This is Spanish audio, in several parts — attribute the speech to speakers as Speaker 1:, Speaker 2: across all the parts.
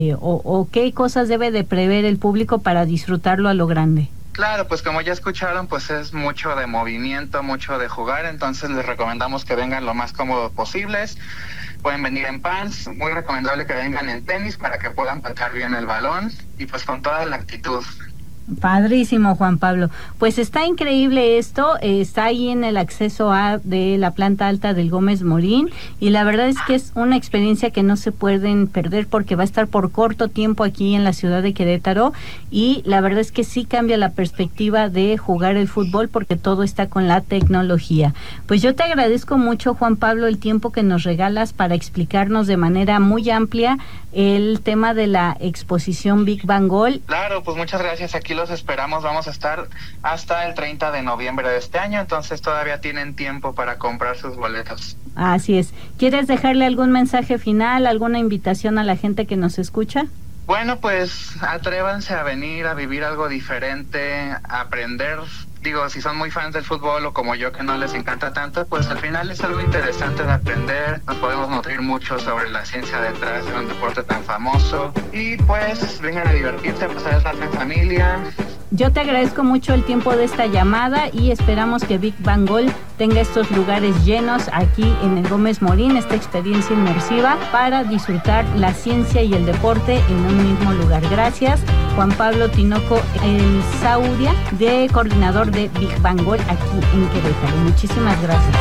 Speaker 1: o qué cosas debe de prever el público para disfrutarlo a lo grande?
Speaker 2: Claro, pues como ya escucharon, pues es mucho de movimiento, mucho de jugar, entonces les recomendamos que vengan lo más cómodos posibles. Pueden venir en pants, muy recomendable que vengan en tenis para que puedan patear bien el balón y pues con toda la actitud.
Speaker 1: Padrísimo, Juan Pablo. Pues está increíble esto, está ahí en el acceso A de la planta alta del Gómez Morín, y la verdad es que es una experiencia que no se pueden perder porque va a estar por corto tiempo aquí en la ciudad de Querétaro, y la verdad es que sí cambia la perspectiva de jugar el fútbol porque todo está con la tecnología. Pues yo te agradezco mucho, Juan Pablo, el tiempo que nos regalas para explicarnos de manera muy amplia el tema de la exposición Big Bang Goal.
Speaker 2: Claro, pues muchas gracias, aquí los esperamos, vamos a estar hasta el 30 de noviembre de este año, entonces todavía tienen tiempo para comprar sus boletos.
Speaker 1: Así es. ¿Quieres dejarle algún mensaje final, alguna invitación a la gente que nos escucha?
Speaker 2: Bueno, pues atrévanse a venir a vivir algo diferente, a aprender. Digo, si son muy fans del fútbol o como yo que no les encanta tanto, pues al final es algo interesante de aprender. Nos podemos nutrir mucho sobre la ciencia detrás de un deporte tan famoso. Y pues vengan a divertirse, a pasar el rato en familia.
Speaker 1: Yo te agradezco mucho el tiempo de esta llamada y esperamos que Big Bang Goal tenga estos lugares llenos aquí en el Gómez Morín, esta experiencia inmersiva para disfrutar la ciencia y el deporte en un mismo lugar. Gracias, Juan Pablo Tinoco El Sauria, de coordinador de Big Bang Goal aquí en Querétaro. Muchísimas gracias.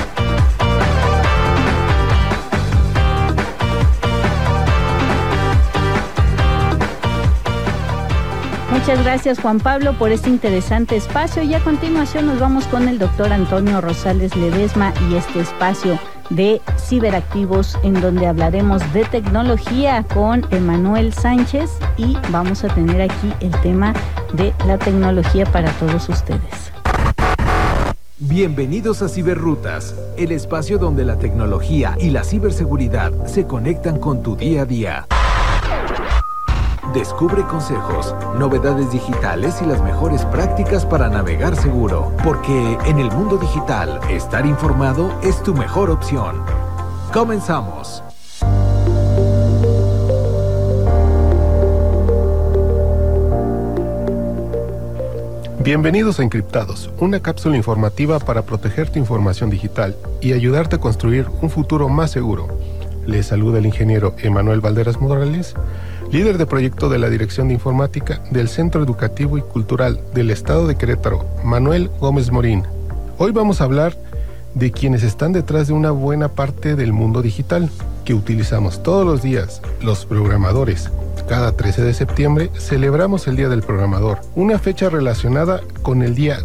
Speaker 1: Muchas gracias, Juan Pablo, por este interesante espacio, y a continuación nos vamos con el doctor Antonio Rosales Ledesma y este espacio de ciberactivos en donde hablaremos de tecnología con Emanuel Sánchez, y vamos a tener aquí el tema de la tecnología para todos ustedes.
Speaker 3: Bienvenidos a Ciberrutas, el espacio donde la tecnología y la ciberseguridad se conectan con tu día a día. Descubre consejos, novedades digitales y las mejores prácticas para navegar seguro, porque en el mundo digital, estar informado es tu mejor opción. ¡Comenzamos!
Speaker 4: Bienvenidos a Encriptados, una cápsula informativa para proteger tu información digital y ayudarte a construir un futuro más seguro. Les saluda el ingeniero Emanuel Valderas Morales, líder de proyecto de la Dirección de Informática del Centro Educativo y Cultural del Estado de Querétaro, Manuel Gómez Morín. Hoy vamos a hablar de quienes están detrás de una buena parte del mundo digital que utilizamos todos los días, los programadores. Cada 13 de septiembre celebramos el Día del Programador, una fecha relacionada con el día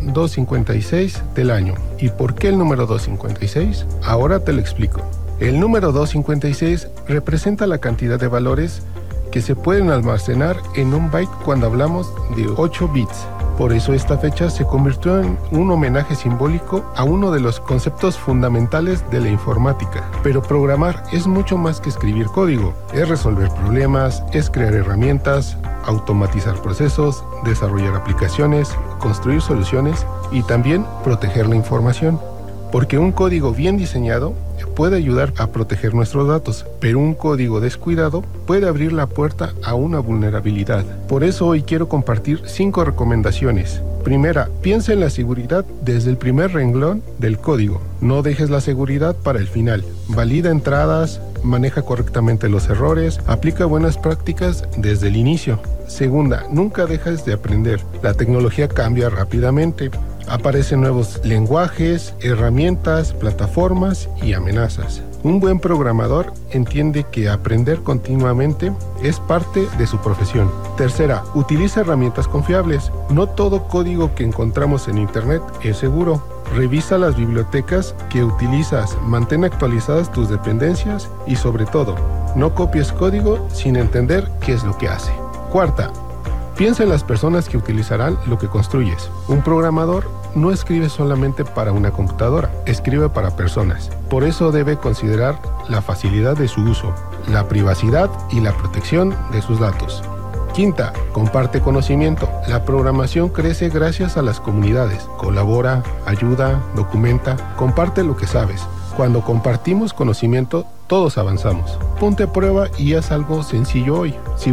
Speaker 4: 256 del año. ¿Y por qué el número 256? Ahora te lo explico. El número 256 representa la cantidad de valores que se pueden almacenar en un byte cuando hablamos de 8 bits. Por eso esta fecha se convirtió en un homenaje simbólico a uno de los conceptos fundamentales de la informática. Pero programar es mucho más que escribir código. Es resolver problemas, es crear herramientas, automatizar procesos, desarrollar aplicaciones, construir soluciones y también proteger la información. Porque un código bien diseñado puede ayudar a proteger nuestros datos, pero un código descuidado puede abrir la puerta a una vulnerabilidad. Por eso hoy quiero compartir 5 recomendaciones. Primera, piensa en la seguridad desde el primer renglón del código. No dejes la seguridad para el final. Valida entradas, maneja correctamente los errores, aplica buenas prácticas desde el inicio. Segunda, nunca dejes de aprender. La tecnología cambia rápidamente. Aparecen nuevos lenguajes, herramientas, plataformas y amenazas. Un buen programador entiende que aprender continuamente es parte de su profesión. Tercera, utiliza herramientas confiables. No todo código que encontramos en Internet es seguro. Revisa las bibliotecas que utilizas, mantén actualizadas tus dependencias y sobre todo, no copies código sin entender qué es lo que hace. Cuarta, piensa en las personas que utilizarán lo que construyes. Un programador no escribe solamente para una computadora, escribe para personas. Por eso debe considerar la facilidad de su uso, la privacidad y la protección de sus datos. Quinta, comparte conocimiento. La programación crece gracias a las comunidades. Colabora, ayuda, documenta, comparte lo que sabes. Cuando compartimos conocimiento, todos avanzamos. Ponte a prueba y haz algo sencillo hoy. Si